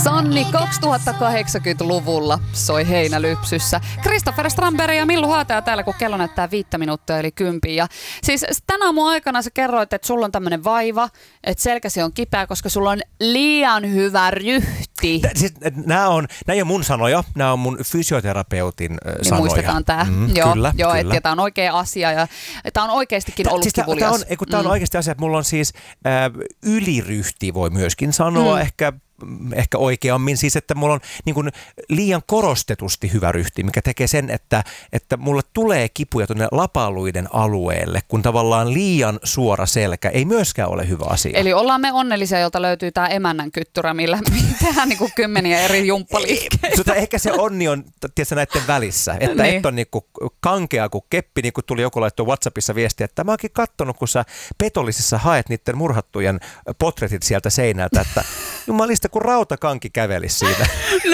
Sanni 2080-luvulla soi Heinälypsyssä. Christopher Strandberg ja Millu Haataja täällä, kun kello näyttää 5 minuuttia eli 10. Ja siis tänä aamun aikana sä kerroit, että sulla on tämmönen vaiva, että selkäsi on kipeä, koska sulla on liian hyvä ryhti. Nämä ei ole mun sanoja, nämä on mun fysioterapeutin sanoja. Muistetaan tää. Kyllä. Että tää on oikea asia ja tää on oikeastikin ollut kivulias. Tää on oikeasti asia, että mulla on siis yliryhti, voi myöskin sanoa, ehkä oikeammin siis, että mulla on niin kuin liian korostetusti hyvä ryhti, mikä tekee sen, että mulle tulee kipuja tuonne lapaluiden alueelle, kun tavallaan liian suora selkä ei myöskään ole hyvä asia. Eli ollaan me onnellisia, jolta löytyy tää emännän kyttyrä, millä tehdään niin kuin 10 eri jumppaliikkeitä. Ehkä se onni on tietysti näiden välissä, että niin. Et on niin kuin kankea kuin keppi, niin kuin tuli joku laittoi WhatsAppissa viestiä, että mä oonkin kattonut, kun sä Petollisissa haet niiden murhattujen potretit sieltä seinältä, että jumalista, kun rautakanki kävelisi siitä. 0403564556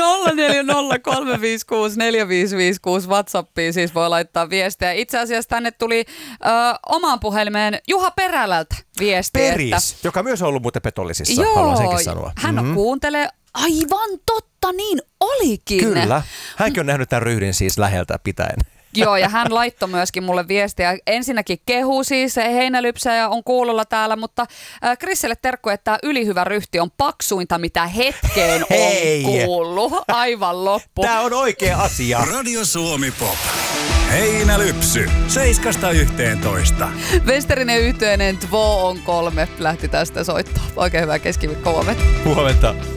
WhatsAppiin siis voi laittaa viestiä. Itse asiassa tänne tuli omaan puhelimeen Juha Perälältä viesti. Peris, joka myös on ollut muuten Petollisissa, haluan senkin sanoa. Hän kuuntelee. Aivan totta, niin olikin. Kyllä. Hänkin on nähnyt tämän ryhdin siis läheltä pitäen. Joo, ja hän laittoi myöskin mulle viestiä. Ensinnäkin kehu siis Heinälypsä ja on kuulolla täällä, mutta Krisselle terkku, että tämä ylihyvä ryhti on paksuinta, mitä hetkeen on kuullut. Aivan loppu. Tämä on oikea asia. Radio Suomi Pop. Heinälypsy. 7–11. Westerinen yhteinen Tvo on 3 lähti tästä soittaa. Oikein hyvää keskiviikkoa. Huomenta.